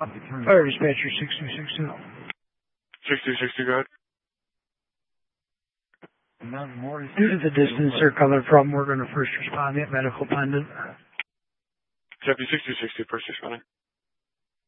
Fire dispatcher 6262. 6260, go ahead. Due to the distance or color problem, we're going to first respond at medical pendant. Deputy 6260, first responding.